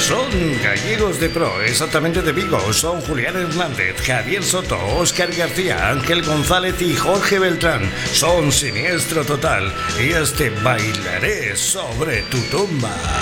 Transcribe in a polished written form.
Son gallegos de pro, exactamente de Vigo. Son Julián Hernández, Javier Soto, Óscar García, Ángel González y Jorge Beltrán. Son Siniestro Total y este Bailaré sobre tu tumba.